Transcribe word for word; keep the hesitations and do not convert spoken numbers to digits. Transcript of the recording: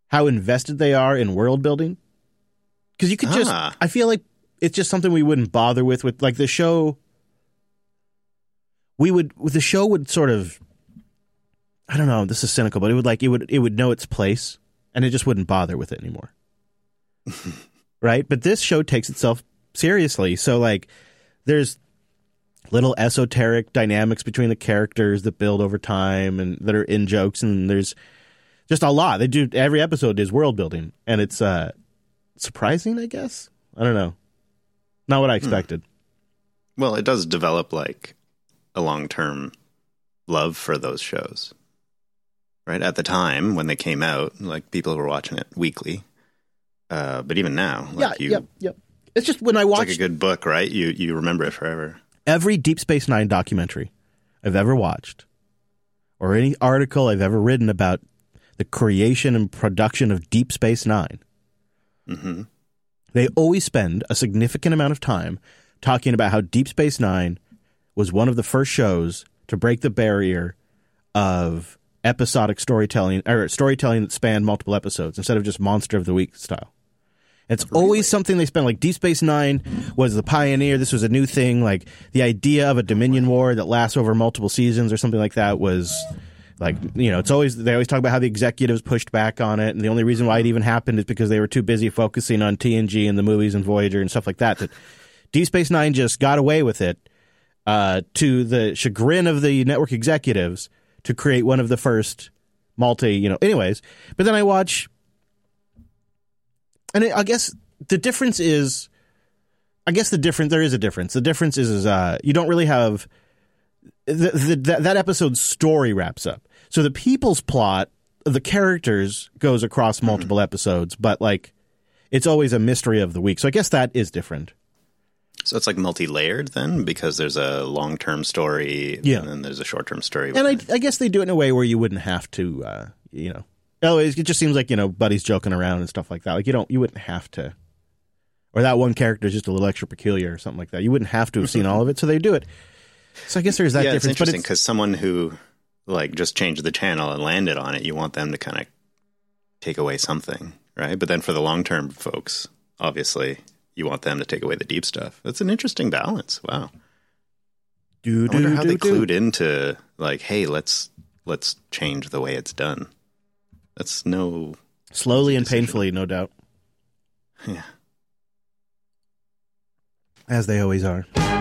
how invested they are in world building. Because you could just, Ah. I feel like it's just something we wouldn't bother with. With like the show, we would, the show would sort of, I don't know, this is cynical, but it would like, it would, it would know its place and it just wouldn't bother with it anymore. Right? But this show takes itself seriously. So like, there's little esoteric dynamics between the characters that build over time and that are in jokes, and there's just a lot. They do, every episode is world building, and it's uh, surprising, I guess. I don't know. Not what I expected. Hmm. Well, it does develop like a long-term love for those shows. Right? At the time when they came out, like people were watching it weekly. Uh, but even now, like yeah, you, yep, yep. It's just when I it's watch like a good book, right? You you remember it forever. Every Deep Space Nine documentary I've ever watched, or any article I've ever written about the creation and production of Deep Space Nine, Mm-hmm. they always spend a significant amount of time talking about how Deep Space Nine was one of the first shows to break the barrier of episodic storytelling, or storytelling that spanned multiple episodes instead of just Monster of the Week style. It's Really? always something they spend, like Deep Space Nine was the pioneer. This was a new thing. Like the idea of a Dominion war that lasts over multiple seasons or something like that was like, you know, it's always, they always talk about how the executives pushed back on it. And the only reason why it even happened is because they were too busy focusing on T N G and the movies and Voyager and stuff like that. That Deep Space Nine just got away with it uh, to the chagrin of the network executives to create one of the first multi, you know, anyways. But then I watch, and I guess the difference is, I guess the difference, there is a difference. The difference is, is uh, you don't really have, the, the, that, that episode's story wraps up. So the people's plot, the characters goes across multiple mm-hmm. episodes, but like, it's always a mystery of the week. So I guess that is different. So it's like multi-layered then, because there's a long-term story, yeah. and then there's a short-term story. And I, I guess they do it in a way where you wouldn't have to, uh, you know, oh, it just seems like, you know, buddies joking around and stuff like that. Like you don't, you wouldn't have to, or that one character is just a little extra peculiar or something like that. You wouldn't have to have seen all of it, so they do it. So I guess there's that yeah, difference. It's interesting because someone who like just changed the channel and landed on it, you want them to kind of take away something, right? But then for the long-term folks, obviously, you want them to take away the deep stuff. That's an interesting balance. Wow. Do, I wonder do, how do, they do. clued into like, hey, let's let's change the way it's done. That's no slowly and decision. painfully, no doubt. Yeah. As they always are.